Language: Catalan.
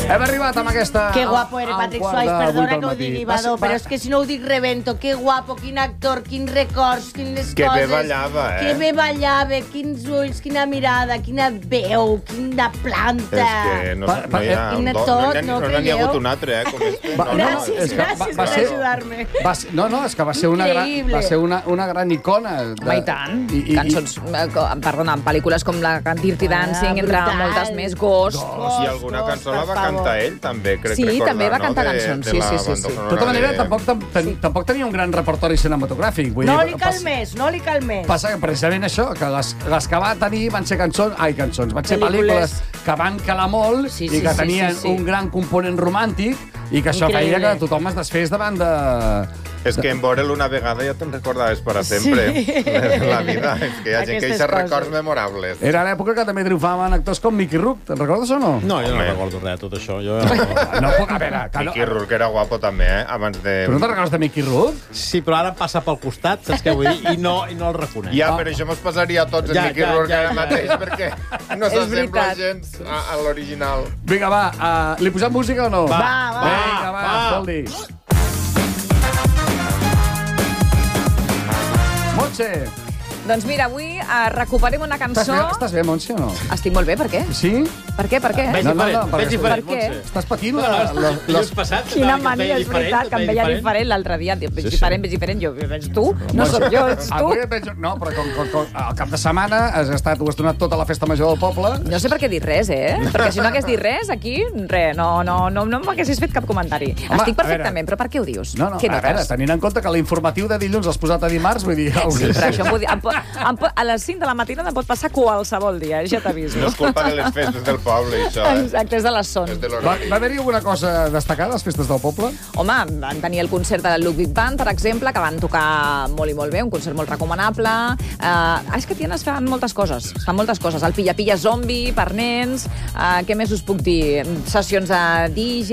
Hem arribat amb aquesta... Que guapo eres, Patrick Swayze, perdona que ho digui, Badó, però és que si no ho dic rebento. Que guapo, quin actor, quins records, quines Que coses. bé ballava, Que bé ballava, quins ulls, quina mirada, quina veu, quina planta. És que no hi ha... Quina No tot, n'hi no ha creieu? hagut un altre, com este. Gràcies, és que gràcies va per ser- ajudar-me. No, és que va ser una gran icona. Home, i tant. Cançons, perdona, en pel·lícules com la Dirty Dancing, entre brutal. moltes més, Ghost. I alguna cançó la va cantar ell, també, crec Sí, recordar, també va no? cantar De cançons, la sí. banda De sonora tota manera, de- tampoc tenia un gran repertori cinematogràfic. Vull No dir, li cal més, no li cal més. Passa que precisament això, que les que va tenir van ser van ser pel·lícules que van calar molt Sí, i sí, que sí, tenien sí. un gran component romàntic i que això feia Increïble. que tothom es desfés davant de... És que en veure'l una vegada ja te'n recordaves per a sempre. La vida. És que hi ha gent que Aquestes deixa coses. records memorables. Era l'època que també triomfaven actors com Mickey Rourke, te'n recordes o no? No, jo no Home. recordo res de tot això. Jo... No puc, a veure, que no... Mickey Rourke era guapo també, abans de... Tu no te'n recordes de Mickey Rourke? Sí, però ara em passa pel costat, saps què vull dir? I no el reconec. Ja, però això mos passaria a tots en Mickey Rourke ara mateix, perquè no s'assembla veritat. gens a l'original. Vinga, va, li posem música o no? Va. Vinga, va, fot-li. Montse, Doncs mira, avui recuperem una cançó... estàs bé, Montse, o no? Estic molt bé, per què? Sí? Per què? Per què? Veig No, no, diferent, no, veig perquè- diferent, Per què? Montse. Estàs patint Dilluns passat, Quina que mania, és veritat, que em veia diferent l'altre dia. Veig diferent. Jo veig tu, no sóc jo, ets tu. Avui et veig... No, però com al cap de setmana ho has donat tota la festa major del poble. No sé per què he dit res, Perquè si no hagués dit res, aquí, res, no m'haguessis fet cap comentari. Home, Estic a perfectament, però per què ho dius? No, Què a veure, notes? tenint en compte que l'informatiu de dilluns l'has posat a dimarts, vull dir... Però això a les 5 de la matina em pot passar qualsevol dia, ja t'aviso. No és culpa de les festes del poble, això, Exacte, és de les son. És de Va l'horari. haver-hi alguna cosa destacada a les festes del poble? Home, van tenir el concert del Ludwig Band, per exemple, que van tocar molt i molt bé, un concert molt recomanable. És que tienes fan moltes coses, El Pilla-Pilla Zombi per nens. Què més us puc dir? Sessions de DJ,